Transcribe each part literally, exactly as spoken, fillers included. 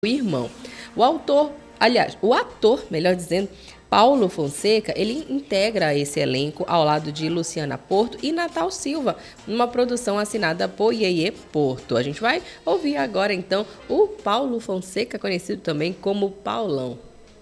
o irmão. O autor, aliás, o ator, melhor dizendo, Paulo Fonseca, ele integra esse elenco ao lado de Luciana Porto e Natal Silva, numa produção assinada por Iê Porto. A gente vai ouvir agora, então, o Paulo Fonseca, conhecido também como Paulão.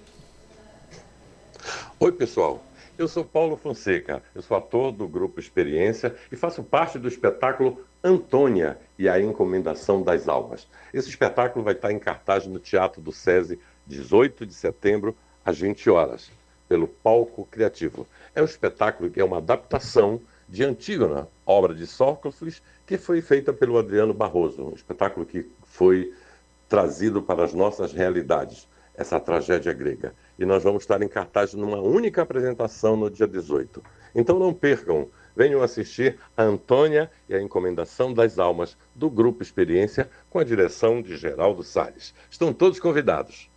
Oi, pessoal. Eu sou Paulo Fonseca, eu sou ator do Grupo Experiência e faço parte do espetáculo Antônia e a Encomendação das Almas. Esse espetáculo vai estar em cartaz no Teatro do SESI, dezoito de setembro, às vinte horas, pelo Palco Criativo. É um espetáculo que é uma adaptação de Antígona, obra de Sófocles, que foi feita pelo Adriano Barroso, um espetáculo que foi trazido para as nossas realidades, essa tragédia grega. E nós vamos estar em cartaz numa única apresentação no dia dezoito. Então não percam, venham assistir a Antônia e a Encomendação das Almas, do Grupo Experiência, com a direção de Geraldo Salles. Estão todos convidados.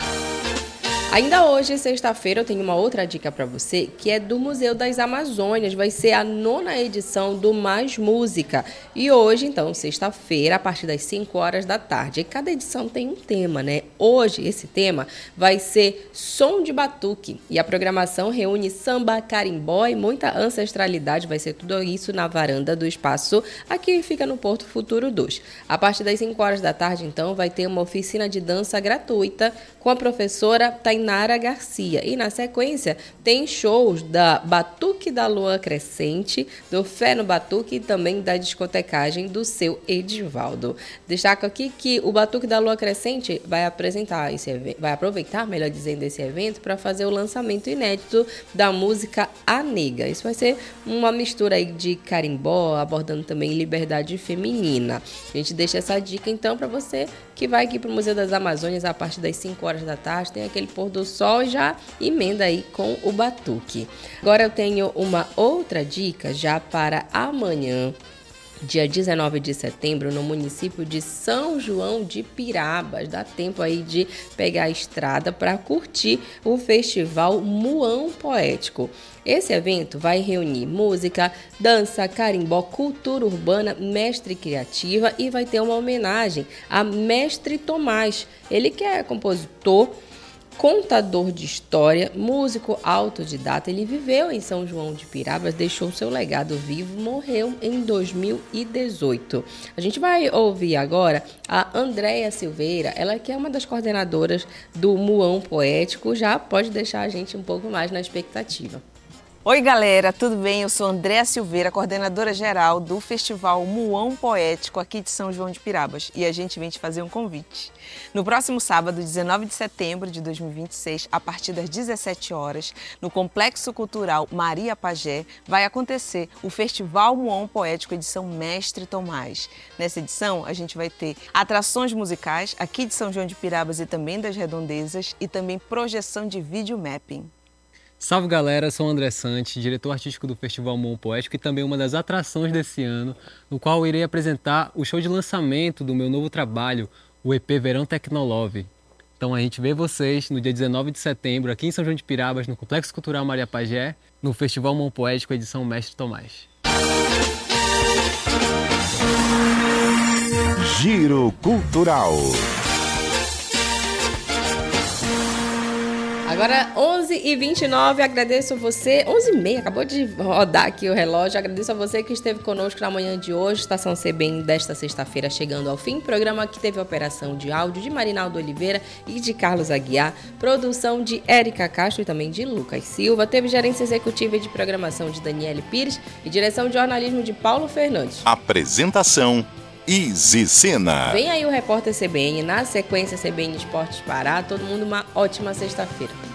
Ainda hoje, sexta-feira, eu tenho uma outra dica para você, que é do Museu das Amazônias. Vai ser a nona edição do Mais Música. E hoje, então, sexta-feira, a partir das cinco horas da tarde. E cada edição tem um tema, né? Hoje, esse tema vai ser som de batuque. E a programação reúne samba, carimbó e muita ancestralidade. Vai ser tudo isso na varanda do espaço, aqui fica no Porto Futuro dois. A partir das cinco horas da tarde, então, vai ter uma oficina de dança gratuita com a professora Tainara Garcia. E na sequência tem shows da Batuque da Lua Crescente, do Fé no Batuque e também da discotecagem do seu Edivaldo. Destaco aqui que o Batuque da Lua Crescente vai apresentar esse evento, vai aproveitar, melhor dizendo, esse evento para fazer o lançamento inédito da música A Nega. Isso vai ser uma mistura aí de carimbó, abordando também liberdade feminina. A gente deixa essa dica então para você que vai aqui para o Museu das Amazônias a partir das cinco horas da tarde, tem aquele pôr do sol e já emenda aí com o batuque. Agora eu tenho uma outra dica já para amanhã, dia dezenove de setembro, no município de São João de Pirabas. Dá tempo aí de pegar a estrada para curtir o festival Muão Poético. Esse evento vai reunir música, dança, carimbó, cultura urbana, mestre criativa e vai ter uma homenagem a Mestre Tomás. Ele que é compositor, contador de história, músico autodidata. Ele viveu em São João de Pirabas, deixou seu legado vivo, morreu em dois mil e dezoito. A gente vai ouvir agora a Andréia Silveira, ela que é uma das coordenadoras do Muão Poético, já pode deixar a gente um pouco mais na expectativa. Oi galera, tudo bem? Eu sou Andréia Silveira, coordenadora geral do Festival Muão Poético aqui de São João de Pirabas, e a gente vem te fazer um convite. No próximo sábado, dezenove de setembro de dois mil e vinte e seis, a partir das dezessete horas, no Complexo Cultural Maria Pajé, vai acontecer o Festival Muão Poético edição Mestre Tomás. Nessa edição, a gente vai ter atrações musicais aqui de São João de Pirabas e também das redondezas, e também projeção de vídeo mapping. Salve galera, sou o André Santi, diretor artístico do Festival Muão Poético e também uma das atrações desse ano, no qual eu irei apresentar o show de lançamento do meu novo trabalho, o E P Verão Tecnolove. Então a gente vê vocês no dia dezenove de setembro aqui em São João de Pirabas, no Complexo Cultural Maria Pajé, no Festival Muão Poético edição Mestre Tomás. Giro Cultural. Agora, onze e vinte e nove, agradeço a você, onze e meia, acabou de rodar aqui o relógio, agradeço a você que esteve conosco na manhã de hoje, Estação C B N desta sexta-feira chegando ao fim, programa que teve operação de áudio de Marinaldo Oliveira e de Carlos Aguiar, produção de Érica Castro e também de Lucas Silva, teve gerência executiva e de programação de Daniele Pires e direção de jornalismo de Paulo Fernandes. Apresentação Izzy Sena. Vem aí o repórter C B N, na sequência C B N Esportes Pará. Todo mundo uma ótima sexta-feira.